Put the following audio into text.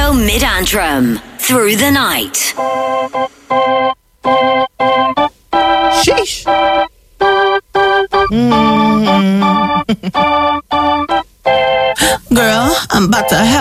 Radio Mid Antrim. Through the night. Sheesh. Girl, I'm about to have